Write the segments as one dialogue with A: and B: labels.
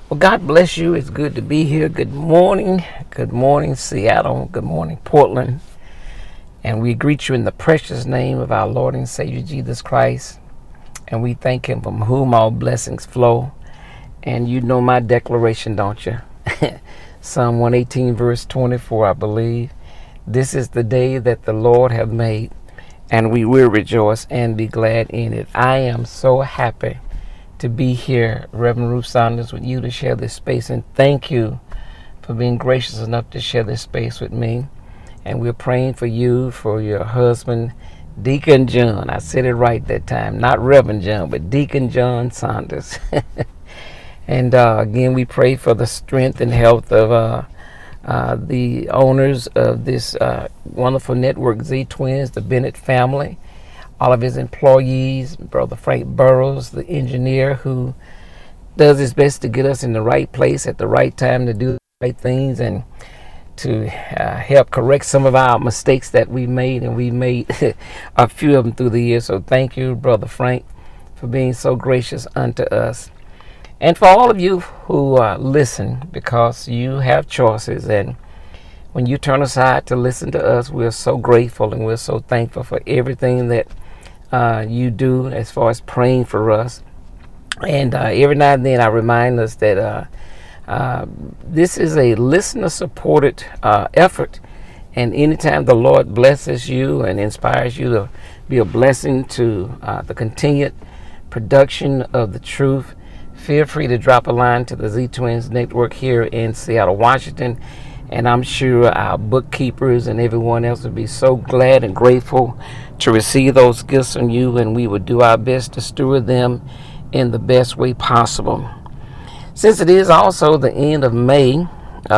A: Well, God bless you. It's good to be here. Good morning. Good morning, Seattle. Good morning, Portland. And we greet you in the precious name of our Lord and Savior Jesus Christ. And we thank Him from whom all blessings flow. And you know my declaration, don't you? Psalm 118, verse 24, I believe. This is the day that the Lord hath made, and we will rejoice and be glad in it. I am so happy to be here, Reverend Ruth Saunders, with you to share this space. And thank you for being gracious enough to share this space with me. And we're praying for you, for your husband, Deacon John. I said it right that time. Not Reverend John, but Deacon John Saunders. And again, we pray for the strength and health of the owners of this wonderful network, Z Twins, the Bennett family, all of his employees, Brother Frank Burrows, the engineer who does his best to get us in the right place at the right time to do the right things and to help correct some of our mistakes that we made, and we made a few of them through the years. So thank you, Brother Frank, for being so gracious unto us. And for all of you who listen, because you have choices, and when you turn aside to listen to us, we're so grateful and we're so thankful for everything that you do as far as praying for us. And every now and then I remind us that this is a listener-supported effort. And anytime the Lord blesses you and inspires you to be a blessing to the continued production of the truth, feel free to drop a line to the Z Twins Network here in Seattle, Washington. And I'm sure our bookkeepers and everyone else would be so glad and grateful to receive those gifts from you, and we would do our best to steward them in the best way possible. Since it is also the end of May,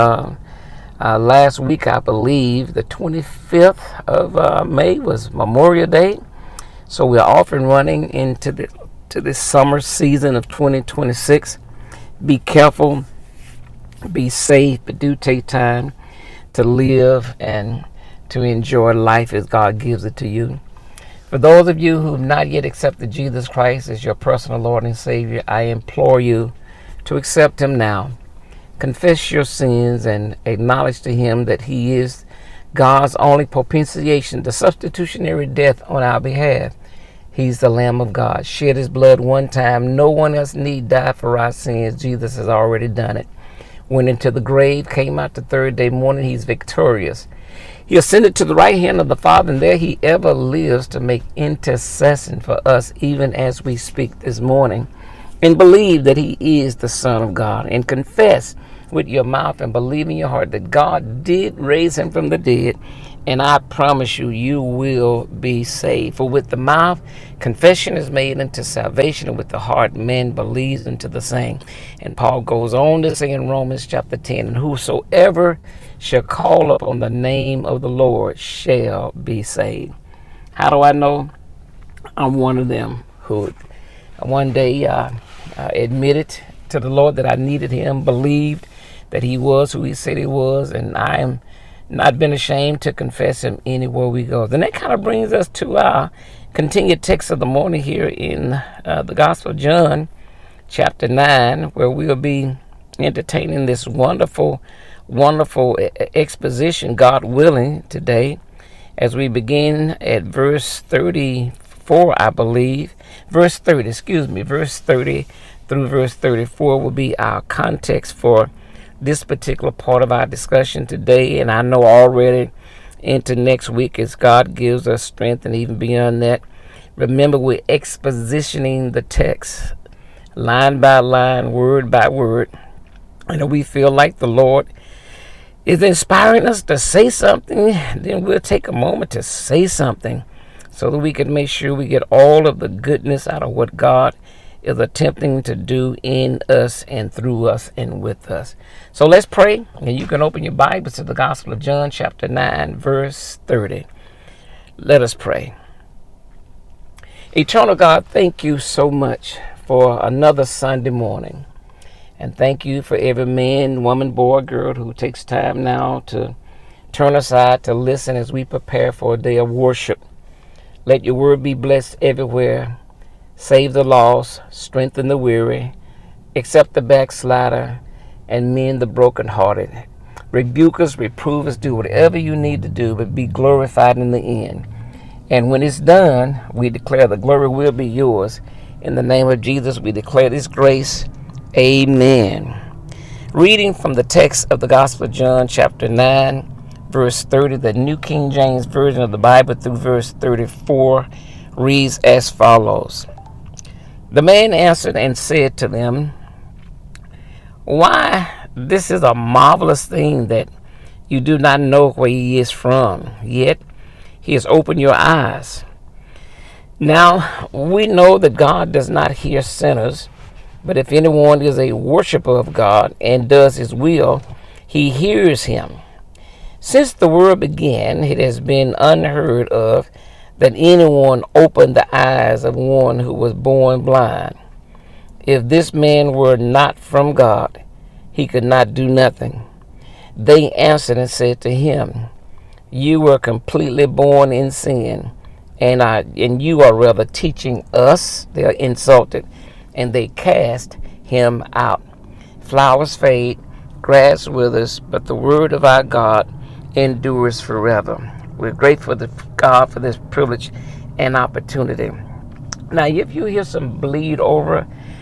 A: last week, I believe, the 25th of May was Memorial Day. So we're off and running into this summer season of 2026. Be careful. Be safe, but do take time to live and to enjoy life as God gives it to you. For those of you who have not yet accepted Jesus Christ as your personal Lord and Savior, I implore you to accept Him now. Confess your sins and acknowledge to Him that He is God's only propitiation, the substitutionary death on our behalf. He's the Lamb of God, shed His blood one time. No one else need die for our sins. Jesus has already done it. Went into the grave, came out the third day morning. He's victorious. He ascended to the right hand of the Father, and there He ever lives to make intercession for us, even as we speak this morning. And believe that He is the Son of God, and confess with your mouth and believe in your heart that God did raise Him from the dead, and I promise you, you will be saved. For with the mouth, confession is made unto salvation, and with the heart, man believes unto the same. And Paul goes on to say in Romans chapter 10, and whosoever shall call upon the name of the Lord shall be saved. How do I know? I'm one of them who one day admitted to the Lord that I needed Him, believed that He was who He said He was, and I am not been ashamed to confess Him anywhere we go. Then that kind of brings us to our continued text of the morning here in the Gospel of John, chapter 9, where we'll be entertaining this wonderful exposition, God willing, today, as we begin at verse 34, I believe. Verse 30 through verse 34 will be our context for this particular part of our discussion today, and I know already into next week as God gives us strength, and even beyond that. Remember, we're expositioning the text line by line, word by word, and we feel like the Lord is inspiring us to say something, then we'll take a moment to say something so that we can make sure we get all of the goodness out of what God is attempting to do in us and through us and with us. So let's pray, and you can open your Bibles to the Gospel of John, chapter 9, verse 30. Let us pray. Eternal God, thank you so much for another Sunday morning. And thank you for every man, woman, boy, girl who takes time now to turn aside to listen as we prepare for a day of worship. Let your word be blessed everywhere. Save the lost, strengthen the weary, accept the backslider, and mend the brokenhearted. Rebuke us, reprove us, do whatever you need to do, but be glorified in the end. And when it's done, we declare the glory will be yours. In the name of Jesus, we declare this grace. Amen. Reading from the text of the Gospel of John, chapter 9, verse 30, the New King James Version of the Bible through verse 34, reads as follows. The man answered and said to them, "Why, this is a marvelous thing that you do not know where he is from, yet he has opened your eyes. Now, we know that God does not hear sinners, but if anyone is a worshiper of God and does his will, he hears him. Since the world began, it has been unheard of that anyone opened the eyes of one who was born blind. If this man were not from God, he could not do nothing." They answered and said to him, "You were completely born in sin, and you are rather teaching us." They are insulted, and they cast him out. Flowers fade, grass withers, but the word of our God endures forever. We're grateful to God for this privilege and opportunity. Now, if you hear some bleed over,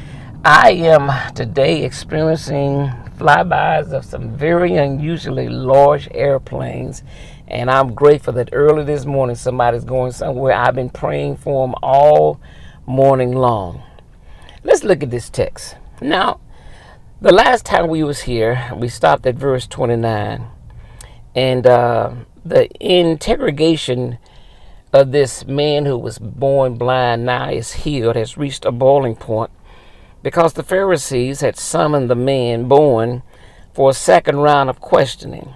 A: I am today experiencing flybys of some very unusually large airplanes, and I'm grateful that early this morning somebody's going somewhere. I've been praying for them all morning long. Let's look at this text. Now, the last time we was here, we stopped at verse 29, and the interrogation of this man who was born blind now is healed has reached a boiling point, because the Pharisees had summoned the man born for a second round of questioning.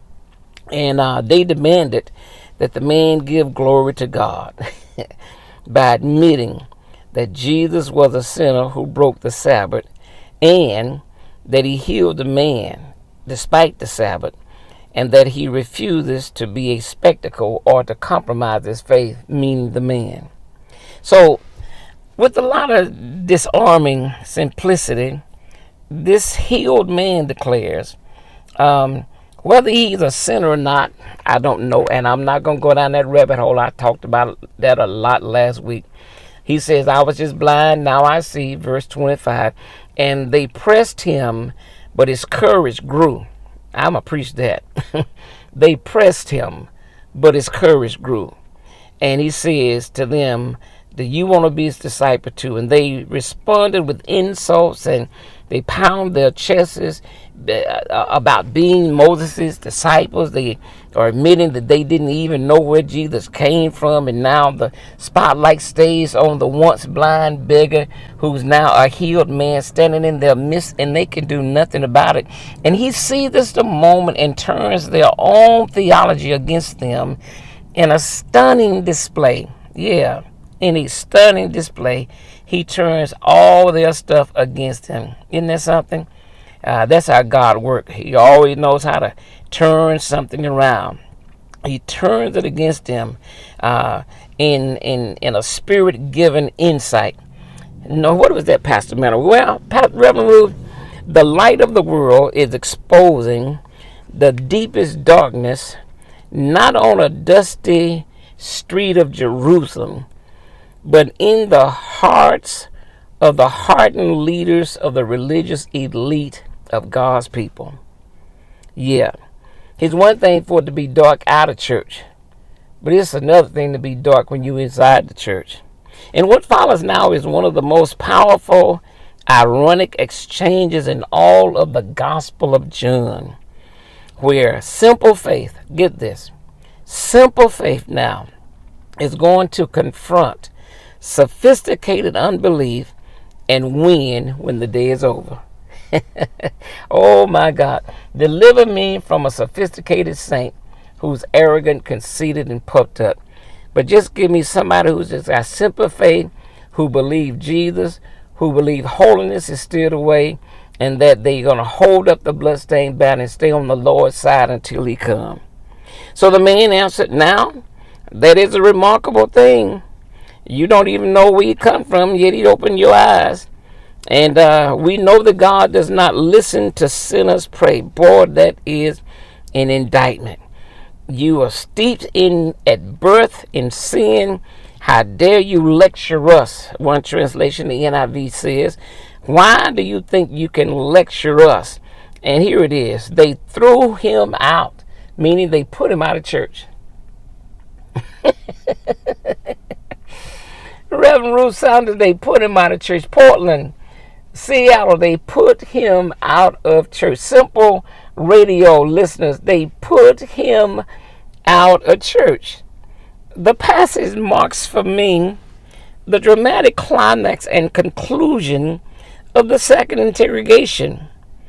A: And they demanded that the man give glory to God by admitting that Jesus was a sinner who broke the Sabbath, and that he healed the man despite the Sabbath, and that he refuses to be a spectacle or to compromise his faith, meaning the man. So, with a lot of disarming simplicity, this healed man declares, whether he's a sinner or not, I don't know, and I'm not going to go down that rabbit hole. I talked about that a lot last week. He says, "I was just blind, now I see," verse 25, and they pressed him, but his courage grew. I'm going to preach that. They pressed him, but his courage grew. And he says to them, "Do you want to be his disciple too?" And they responded with insults, and they pound their chests about being Moses' disciples. They are admitting that they didn't even know where Jesus came from, and now the spotlight stays on the once blind beggar who's now a healed man standing in their midst, and they can do nothing about it. And he sees this the moment and turns their own theology against them in a stunning display. Yeah. In a stunning display, he turns all their stuff against him. Isn't that something? That's how God works. He always knows how to turn something around. He turns it against him in a spirit-given insight. No, what was that, Pastor Manor? Well, Reverend Ruth, the light of the world is exposing the deepest darkness, not on a dusty street of Jerusalem, but in the hearts of the hardened leaders of the religious elite of God's people. Yeah, it's one thing for it to be dark out of church, but it's another thing to be dark when you're inside the church. And what follows now is one of the most powerful, ironic exchanges in all of the Gospel of John, where simple faith, get this, simple faith now is going to confront sophisticated unbelief and win when the day is over. Oh my God. Deliver me from a sophisticated saint who's arrogant, conceited, and puffed up. But just give me somebody who's just got simple faith, who believe Jesus, who believe holiness is still the way, and that they're going to hold up the bloodstained banner and stay on the Lord's side until he comes. So the man answered, "Now, that is a remarkable thing. You don't even know where you come from, yet he opened your eyes. And we know that God does not listen to sinners pray. Boy, that is an indictment. You are steeped in at birth in sin. How dare you lecture us? One translation, the NIV says, why do you think you can lecture us? And here it is. They threw him out, meaning they put him out of church. Reverend Ruth Saunders, they put him out of church. Portland, Seattle, they put him out of church. Simple radio listeners, they put him out of church. The passage marks for me the dramatic climax and conclusion of the second interrogation.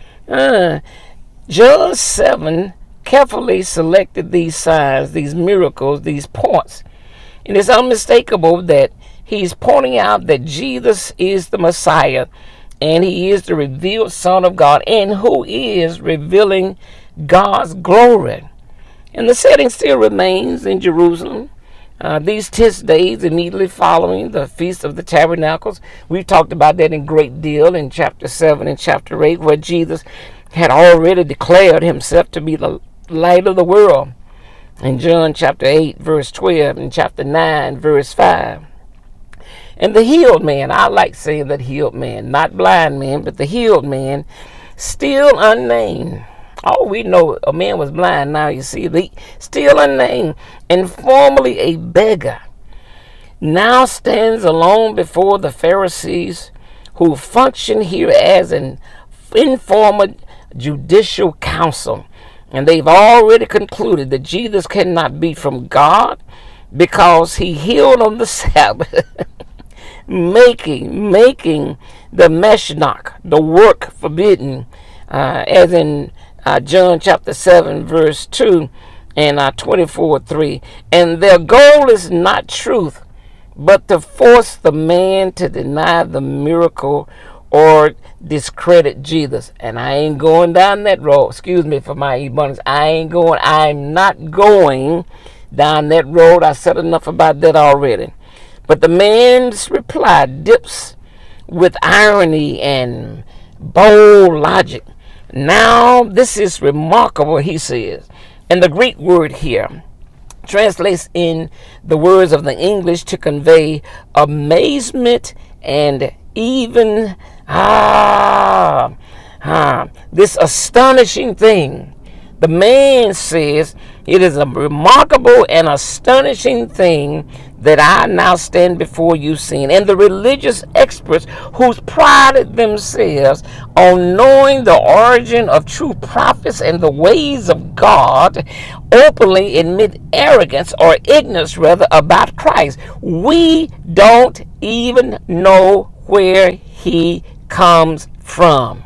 A: John 7 carefully selected these signs, these miracles, these points. And it's unmistakable that he's pointing out that Jesus is the Messiah and he is the revealed Son of God and who is revealing God's glory. And the setting still remains in Jerusalem. These 10 days immediately following the Feast of the Tabernacles. We've talked about that in great deal in chapter 7 and chapter 8, where Jesus had already declared himself to be the light of the world. In John chapter 8, verse 12, and chapter 9, verse 5. And the healed man, I like saying that healed man, not blind man, but the healed man, still unnamed. Oh, we know a man was blind, now you see, still unnamed, and formerly a beggar, now stands alone before the Pharisees, who function here as an informal judicial council. And they've already concluded that Jesus cannot be from God because he healed on the Sabbath, making the Meshnach, the work forbidden, as in John chapter 7, verse 2 and 24:3. And their goal is not truth, but to force the man to deny the miracle or discredit Jesus. And I ain't going down that road. Excuse me for my abundance. I'm not going down that road. I said enough about that already. But the man's reply dips with irony and bold logic. Now, this is remarkable, he says. And the Greek word here translates in the words of the English to convey amazement and even this astonishing thing. The man says, it is a remarkable and astonishing thing that I now stand before you seeing. And the religious experts who prided themselves on knowing the origin of true prophets and the ways of God openly admit arrogance or ignorance rather about Christ. We don't even know where he comes from.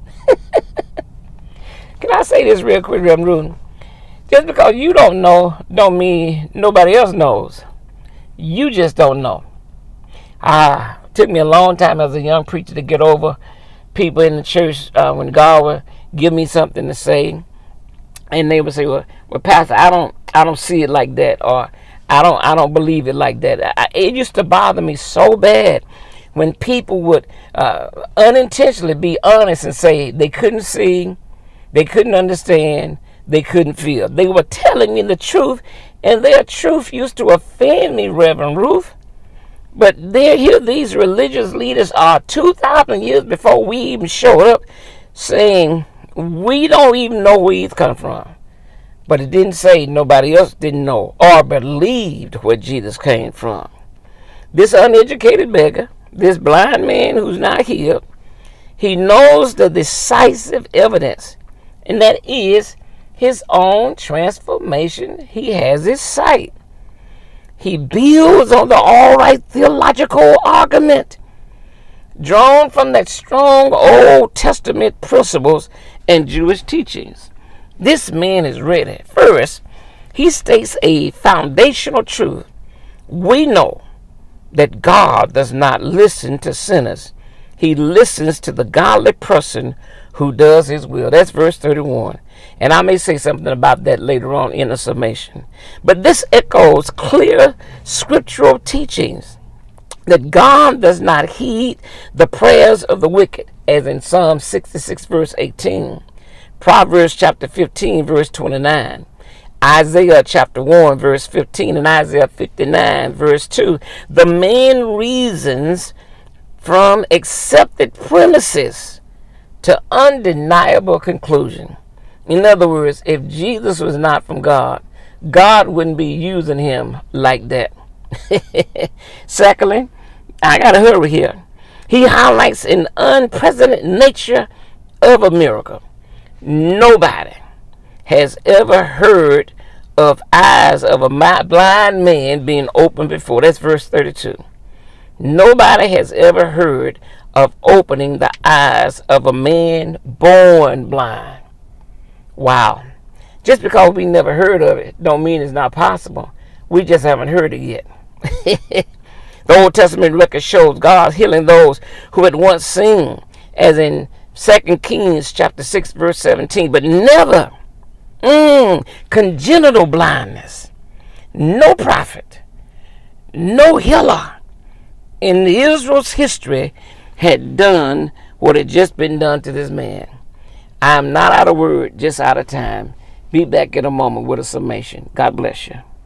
A: Can I say this real quick, Reverend Rudin? Just because you don't know, don't mean nobody else knows. You just don't know. It took me a long time as a young preacher to get over people in the church when God would give me something to say, and they would say, "Well, Pastor, I don't see it like that," or "I don't believe it like that." It used to bother me so bad when people would unintentionally be honest and say they couldn't see, they couldn't understand, they couldn't feel. They were telling me the truth, and their truth used to offend me, Reverend Ruth. But here these religious leaders are 2,000 years before we even showed up saying, we don't even know where he's come from. But it didn't say nobody else didn't know or believed where Jesus came from. This uneducated beggar, this blind man who's not healed, he knows the decisive evidence, and that is his own transformation. He has his sight. He builds on the all right theological argument drawn from that strong Old Testament principles and Jewish teachings. This man is ready. First, he states a foundational truth. We know that God does not listen to sinners. He listens to the godly person who does his will. That's verse 31. And I may say something about that later on in the summation. But this echoes clear scriptural teachings that God does not heed the prayers of the wicked, as in Psalm 66, verse 18, Proverbs chapter 15, verse 29, Isaiah chapter 1, verse 15, and Isaiah 59, verse 2. The main reasons from accepted premises to undeniable conclusion. In other words, if Jesus was not from God, God wouldn't be using him like that. Secondly, I got to hurry here. He highlights an unprecedented nature of a miracle. Nobody has ever heard of eyes of a blind man being opened before. That's verse 32. Nobody has ever heard of opening the eyes of a man born blind. Wow. Just because we never heard of it don't mean it's not possible. We just haven't heard it yet. The Old Testament record shows God healing those who had once seen, as in 2 Kings chapter 6, verse 17, but never congenital blindness. No prophet, no healer in Israel's history had done what had just been done to this man. I'm not out of word, just out of time. Be back in a moment with a summation. God bless you.